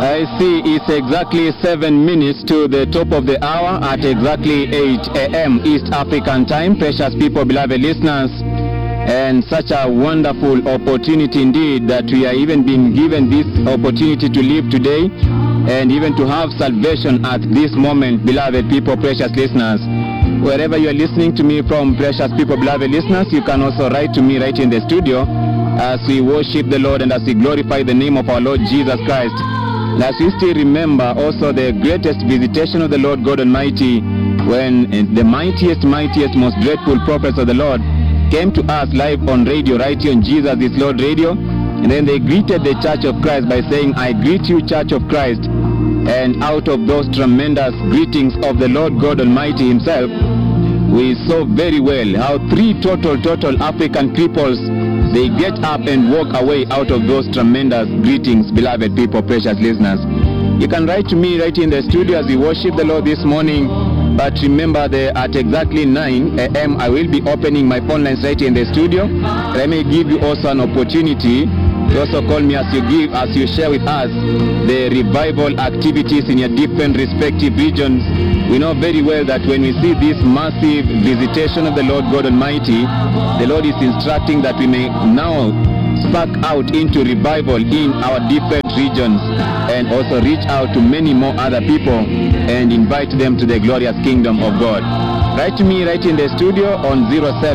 I see it's exactly 7 minutes to the top of the hour at exactly 8 a.m. East African time. Precious people, beloved listeners, and such a wonderful opportunity indeed that we are even being given this opportunity to live today and even to have salvation at this moment, beloved people, precious listeners. Wherever you are listening to me from, precious people, beloved listeners, you can also write to me right in the studio as we worship the Lord and as we glorify the name of our Lord Jesus Christ. As we still remember also the greatest visitation of the Lord God Almighty, when the mightiest, most dreadful prophets of the Lord came to us live on radio, right here on Jesus is Lord Radio, and then they greeted the Church of Christ by saying, "I greet you, Church of Christ." And out of those tremendous greetings of the Lord God Almighty himself, we saw very well how three total African cripples, they get up and walk away out of those tremendous greetings, beloved people, precious listeners. You can write to me right in the studio as we worship the Lord this morning. But remember, at exactly 9 a.m. I will be opening my phone lines right in the studio. Let me give you also an opportunity to also call me as you share with us the revival activities in your different respective regions. We know very well that when we see this massive visitation of the Lord God Almighty, the Lord is instructing that we may now spark out into revival in our different regions and also reach out to many more other people and invite them to the glorious kingdom of God. Write to me right in the studio on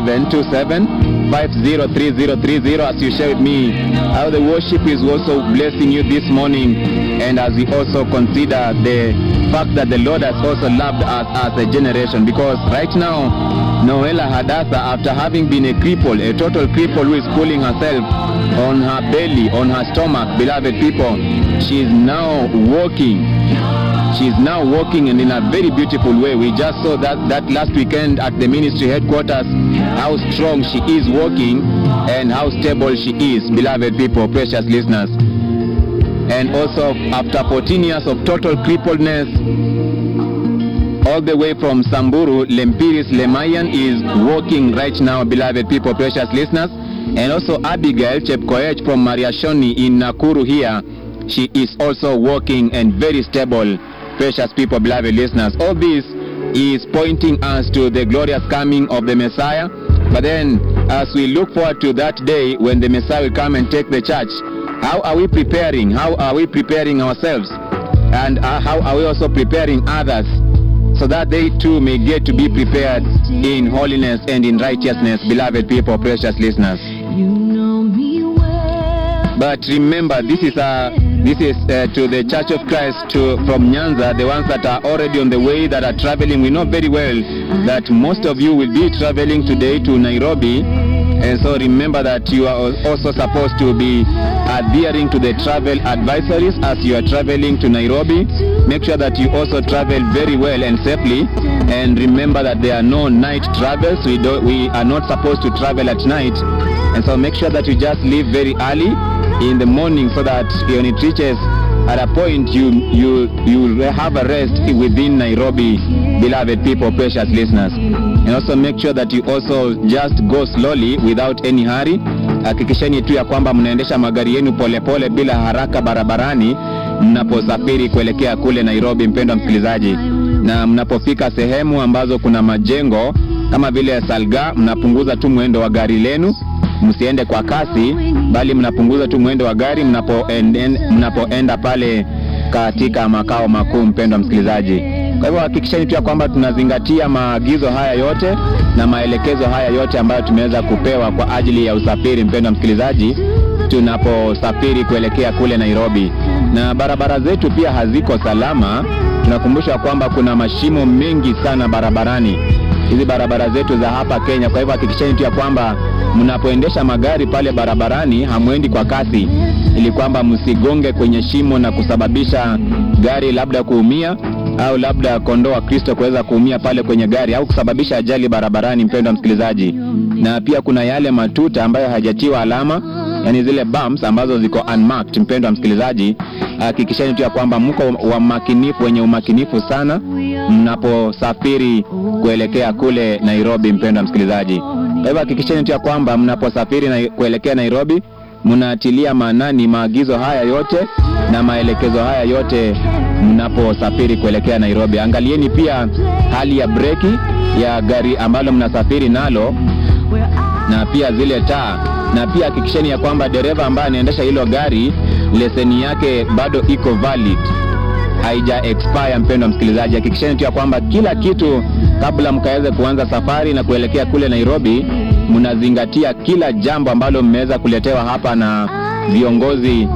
0727-503030 as you share with me how the worship is also blessing you this morning, and as we also consider the fact that the Lord has also loved us as a generation, because right now Noella Hadassah, after having been a cripple, a total cripple who is pulling herself on her belly, on her stomach, beloved people, she is now walking. She is now walking, and in a very beautiful way. We just saw that last weekend at the ministry headquarters, how strong she is walking and how stable she is, beloved people, precious listeners. And also after 14 years of total crippledness, all the way from Samburu, Lempiris Lemayan is walking right now, beloved people, precious listeners. And also Abigail Chepkoech from Mariashoni in Nakuru here, she is also walking and very stable, precious people, beloved listeners. All this is pointing us to the glorious coming of the Messiah. But then, as we look forward to that day when the Messiah will come and take the church, how are we preparing? How are we preparing ourselves? And how are we also preparing others so that they too may get to be prepared in holiness and in righteousness, beloved people, precious listeners? But remember, this is to the Church of Christ from Nyanza, the ones that are already on the way, that are traveling. We know very well that most of you will be traveling today to Nairobi, and so remember that you are also supposed to be adhering to the travel advisories as you are traveling to Nairobi. Make sure that you also travel very well and safely, and remember that there are no night travels. We are not supposed to travel at night, and so make sure that you just leave very early in the morning so that when it reaches at a point you have a rest within Nairobi, beloved people, precious listeners. And also make sure that you also just go slowly without any hurry. Hakikisheni tu ya kwamba mnaendesha magari yenu polepole bila haraka barabarani mnaposafiri kuelekea kule Nairobi, mpendwa msikilizaji. Na mnapofika sehemu ambazo kuna majengo kama vile Salga, mnapunguza tu mwendo wa gari lenu. Msiende kwa kasi, bali mnapunguza tu mwendo wa gari mnapoenda pale katika makao makuu, mpendwa msikilizaji. Kwa hivyo hakikisheni tu kwamba tunazingatia maagizo haya yote na maelekezo haya yote ambayo tumeweza kupewa kwa ajili ya usafiri, mpendwa msikilizaji, tunaposafiri kuelekea kule Nairobi. Na barabara zetu pia haziko salama. Tunakumbusha kwamba kuna mashimo mengi sana barabarani, hizi barabara zetu za hapa Kenya. Kwa hivyo hakikisheni tu kwamba mnapoendesha magari pale barabarani hamwendi kwa kasi, ili kwamba msigonge kwenye shimo na kusababisha gari labda kuumia, au labda kondoo wa Kristo kuweza kuumia pale kwenye gari, au kusababisha ajali barabarani, mpendwa msikilizaji. Na pia kuna yale matuta ambayo hajatiwa alama, yani zile bumps ambazo ziko unmarked, mpendwa msikilizaji. Hakikisheni tu kwamba mko wenye umakinifu sana mnaposafiri kuelekea kule Nairobi, mpendwa msikilizaji. Kwa hivyo hakikisheni tu kwamba mnaposafiri kuelekea Nairobi mnatilia maanani maagizo haya yote na maelekezo haya yote mnaposafiri kuelekea Nairobi. Angalieni pia hali ya breki ya gari ambalo mnasafiri nalo, na pia zile taa, na pia hakikisheni ya kwamba dereva ambaye anaendesha hilo gari leseni yake bado iko valid, haija expire. Mpendwa msikilizaji, hakikisheni tu ya kwamba kila kitu kabla mkaweze kuanza safari na kuelekea kule Nairobi, mnazingatia kila jambo ambalo mmeweza kuletewa hapa na viongozi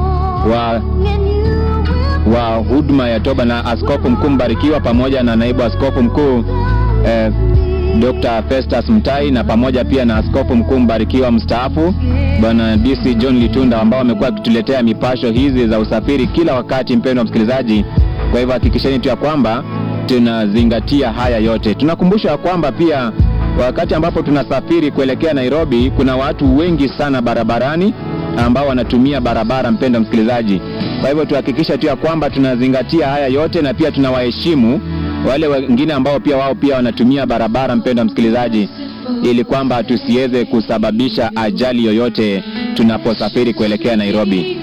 wa huduma ya toba na Askofu Mkuu Mbarikiwa pamoja na naibu askofu mkuu Dr. Festus Mutai, na pamoja pia na Askofu Mkuu Mbarikiwa mstaafu Bwana DC John Litunda, ambao wamekuwa wakituletea mipasho hizi za usafiri kila wakati, mpendwa msikilizaji. Kwa hivyo hakikisheni tu ya kwamba tunazingatia haya yote. Tunakumbusha kwamba pia wakati ambapo tunasafiri kuelekea Nairobi, kuna watu wengi sana barabarani ambao wanatumia barabara, mpendwa msikilizaji. Kwa hivyo tuhakikisha tu ya kwamba tunazingatia haya yote, na pia tunawaheshimu wale wengine ambao pia wao pia wanatumia barabara, mpendwa msikilizaji, ili kwamba tusiweze kusababisha ajali yoyote tunaposafiri kuelekea Nairobi.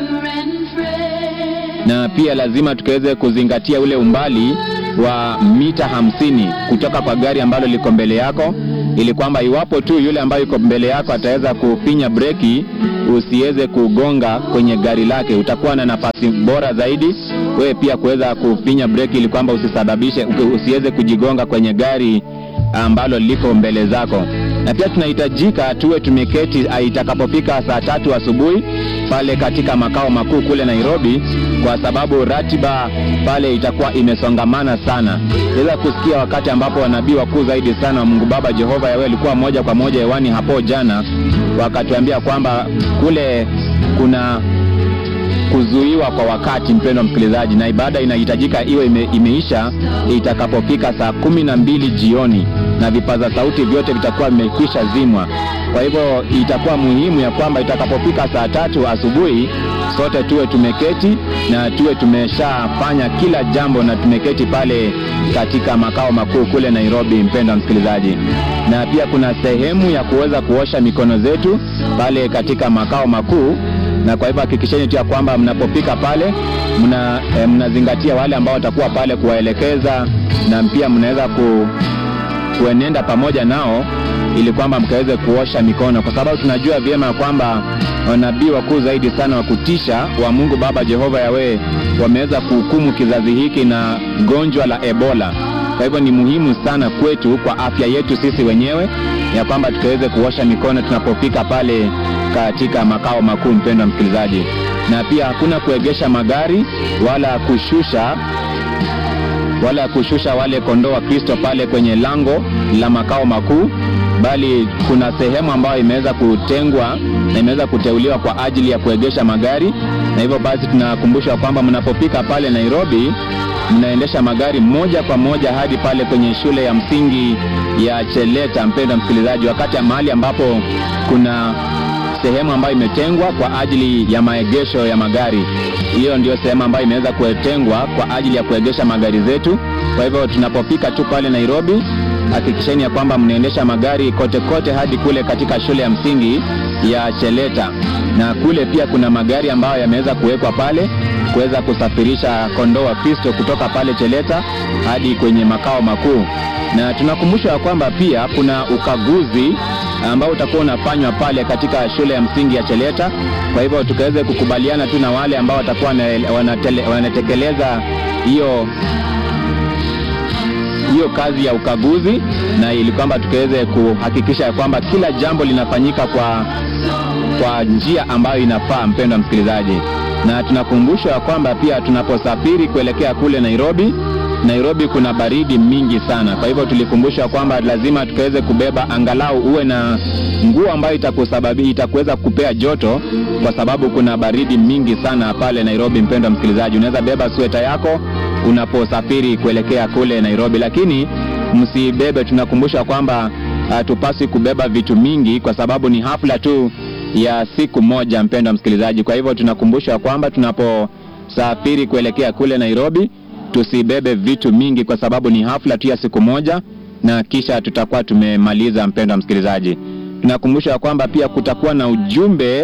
Na pia lazima tukaweze kuzingatia ule umbali wa mita 50 kutoka kwa gari ambalo liko mbele yako, ili kwamba iwapo tu yule ambaye yuko mbele yako ataweza kufinya breki, usiweze kugonga kwenye gari lake. Utakuwa na nafasi bora zaidi wewe pia kuweza kufinya breki, ili kwamba usiweze kujigonga kwenye gari ambalo liko mbele zako. Na pia tunahitajika tuwe tumeketi itakapofika saa 3 asubuhi pale katika makao makuu kule Nairobi, kwa sababu ratiba pale itakuwa imesongamana sana. Naweza kusikia wakati ambapo wanabii wakuu zaidi sana wa Mungu Baba Jehova Yahweh alikuwa moja kwa moja hewani hapo jana, wakatuambia kwamba kule kuna kuzuiwa kwa wakati, mpendwa msikilizaji, na ibada inahitajika iwe imeisha itakapofika saa 12 jioni, na vipaza sauti vyote vitakuwa vimekwisha zimwa. Kwa hivyo itakuwa muhimu ya kwamba itakapofika saa 3 asubuhi sote tuwe tumeketi na tuwe tumeshafanya kila jambo, na tumeketi pale katika makao makuu kule Nairobi, mpendwa msikilizaji. Na pia kuna sehemu ya kuweza kuosha mikono zetu pale katika makao makuu, na kwa hivyo hakikisheni tu ya kwamba mnapofika pale mnazingatia wale ambao watakuwa pale kuwaelekeza, na pia mnaweza kuenenda pamoja nao ili kwamba mkaweze kuosha mikono, kwa sababu tunajua vyema kwamba wanabii wakuu zaidi sana wa kutisha wa Mungu Baba Jehova Yahweh wameweza kuhukumu kizazi hiki na gonjwa la Ebola. Kwa hivyo ni muhimu sana kwetu, kwa afya yetu sisi wenyewe, ya kwamba tukaweze kuosha mikono tunapofika pale katika makao makuu, mpendwa msikilizaji. Na pia hakuna kuegesha magari wala kushusha wale kondoo wa Kristo pale kwenye lango la makao makuu, bali kuna sehemu ambayo imeweza kutengwa na imeweza kuteuliwa kwa ajili ya kuegesha magari. Na hivyo basi tunakumbusha kwamba mnapofika pale Nairobi, mnaendesha magari moja kwa moja hadi pale kwenye shule ya msingi ya Cheleta, mpendwa msikilizaji, wakati ya mahali ambapo kuna sehemu ambayo imetengwa kwa ajili ya maegesho ya magari. Hiyo ndio sehemu ambayo imeweza kutengwa kwa ajili ya kuegesha magari zetu. Kwa hivyo tunapofika tu pale Nairobi, hakikisheni ya kwamba mnaendesha magari kote kote hadi kule katika shule ya msingi ya Cheleta. Na kule pia kuna magari ambayo yameweza kuwekwa pale kuweza kusafirisha kondoo wa Kristo kutoka pale Cheleta hadi kwenye makao makuu. Na tunakumbusha kwamba pia kuna ukaguzi ambao utakuwa unafanywa pale katika shule ya msingi ya Cheleta. Kwa hivyo tukaweze kukubaliana tu na wale ambao watakuwa wanatekeleza hiyo kazi ya ukaguzi, na ili kwamba tukaweze kuhakikisha kwamba kila jambo linafanyika kwa njia ambayo inafaa, mpendwa msikilizaji. Na tunakumbushwa kwamba pia tunaposafiri kuelekea kule Nairobi kuna baridi mingi sana. Kwa hivyo tulikumbushwa kwamba lazima tukaweze kubeba angalau uwe na nguo ambayo itakuweza kupea joto, kwa sababu kuna baridi mingi sana pale Nairobi, mpendwa msikilizaji. Unaweza beba sweta yako unaposafiri kuelekea kule Nairobi, lakini msibebe, tunakumbusha kwamba hatupaswi kubeba vitu mingi kwa sababu ni hafla tu ya siku moja, mpendwa msikilizaji. Kwa hivyo tunakumbusha kwamba tunaposafiri kuelekea kule Nairobi tusibebe vitu mingi kwa sababu ni hafla tu ya siku moja na kisha tutakuwa tumemaliza, mpendwa msikilizaji. Tunakumbusha kwamba pia kutakuwa na ujumbe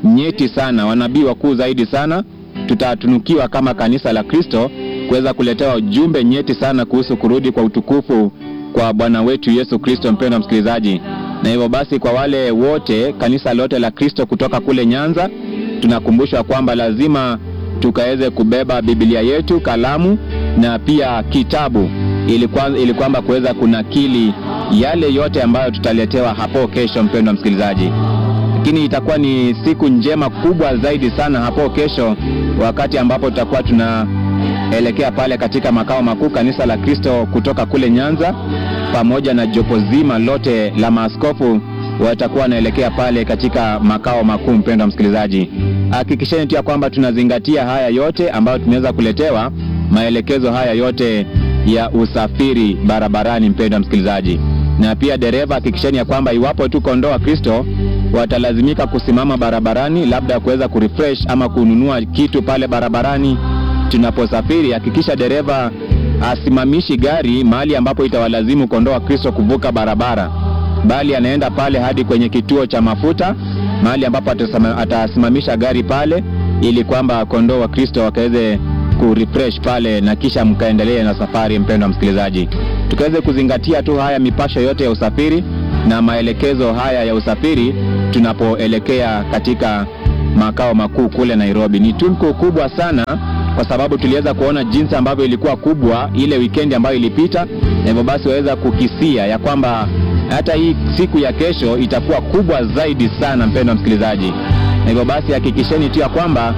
nyeti sana, wanabii wakuu zaidi sana, tutatunukiwa kama kanisa la Kristo kuweza kuletewa ujumbe nyeti sana kuhusu kurudi kwa utukufu kwa Bwana wetu Yesu Kristo, mpendwa msikilizaji. Na hivyo basi, kwa wale wote, kanisa lote la Kristo kutoka kule Nyanza, tunakumbushwa kwamba lazima tukaweze kubeba Biblia yetu, kalamu na pia kitabu, ili kwamba kuweza kunakili yale yote ambayo tutaletewa hapo kesho, mpendwa msikilizaji. Lakini itakuwa ni siku njema kubwa zaidi sana hapo kesho, wakati ambapo tutakuwa tunaelekea pale katika makao makuu kanisa la Kristo kutoka kule Nyanza, pamoja na jopo zima lote la maaskofu watakuwa wanaelekea pale katika makao makuu. Mpendwa msikilizaji, hakikisheni tu kwamba tunazingatia haya yote ambayo tumeweza kuletewa, maelekezo haya yote ya usafiri barabarani, mpendwa msikilizaji. Na pia dereva, hakikisheni ya kwamba iwapo tu kondoo wa Kristo watalazimika kusimama barabarani, labda kuweza kurefresh ama kununua kitu pale barabarani tunaposafiri, hakikisha dereva asimamishi gari mahali ambapo itawalazimu kondoo wa Kristo kuvuka barabara, bali anaenda pale hadi kwenye kituo cha mafuta, mahali ambapo atasimamisha gari pale, ili kwamba kondoo wa Kristo wakaweze kurefresh pale na kisha mkaendelee na safari. Mpendwa msikilizaji, tukaweze kuzingatia tu haya mipasho yote ya usafiri na maelekezo haya ya usafiri tunapoelekea katika makao makuu kule Nairobi. Ni tunku kubwa sana, kwa sababu tuliweza kuona jinsi ambavyo ilikuwa kubwa ile weekend ambayo ilipita, na hivyo basi waweza kukisia ya kwamba hata hii siku ya kesho itakuwa kubwa zaidi sana, mpendwa msikilizaji. Na hivyo basi hakikisheni tu ya kwamba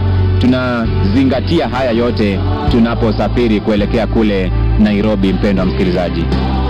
tunazingatia haya yote tunaposafiri kuelekea kule Nairobi, mpendwa msikilizaji.